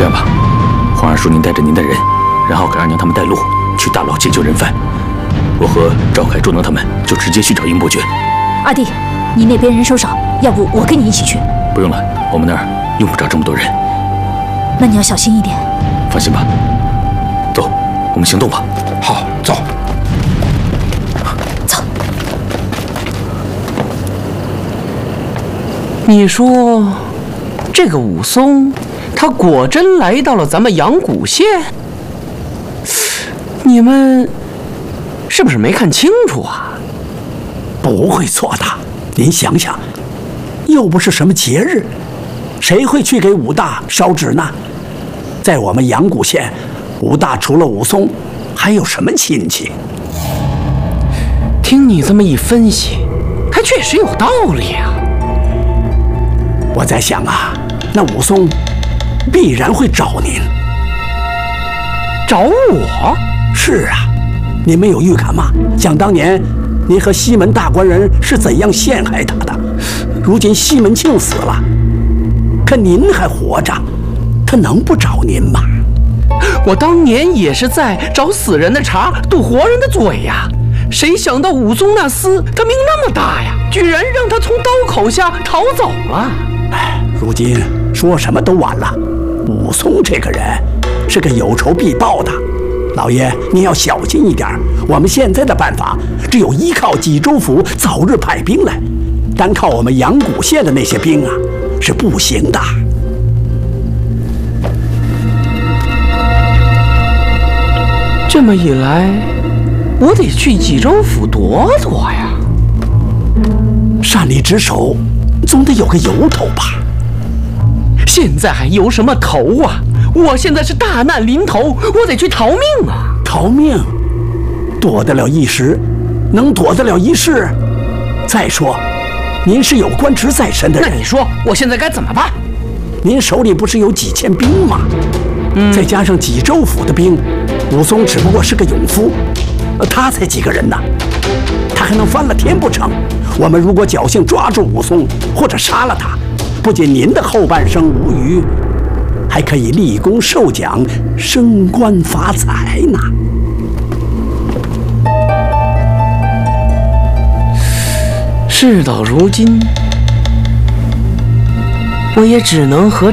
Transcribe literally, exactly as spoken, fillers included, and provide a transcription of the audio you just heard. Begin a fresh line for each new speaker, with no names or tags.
这样吧，皇上说您带着您的人，然后给二娘他们带路去大牢解救人犯。我和赵凯、朱能他们就直接去找英伯爵。
二弟，你那边人手少，要不我跟你一起去？
不用了，我们那儿用不着这么多人。
那你要小心一点。
放心吧。走，我们行动吧。
好，走。
走。
你说，这个武松，他果真来到了咱们阳谷县？你们是不是没看清楚啊？
不会错的，您想想，又不是什么节日，谁会去给武大烧纸呢？在我们阳谷县，武大除了武松，还有什么亲戚？
听你这么一分析，还确实有道理啊。
我在想啊，那武松必然会找您。
找我？
是啊，你没有预感吗？想当年，您和西门大官人是怎样陷害他的？如今西门庆死了，可您还活着，他能不找您吗？
我当年也是在找死人的茬，堵活人的嘴呀。谁想到武松那厮，他命那么大呀，居然让他从刀口下逃走了。
哎，如今说什么都晚了。武松这个人是个有仇必报的，老爷您要小心一点。我们现在的办法只有依靠济州府早日派兵来，单靠我们阳谷县的那些兵啊是不行的。
这么一来，我得去济州府躲躲呀。
擅离职守，总得有个由头吧？
现在还由什么头啊？我现在是大难临头，我得去逃命啊！
逃命，躲得了一时，能躲得了一世。再说，您是有官职在身的人，
那你说我现在该怎么办？
您手里不是有几千兵吗？嗯，再加上济州府的兵，武松只不过是个勇夫，他才几个人呢？他还能翻了天不成？我们如果侥幸抓住武松，或者杀了他，不仅您的后半生无虞，还可以立功受奖、升官发财呢。
事到如今，我也只能和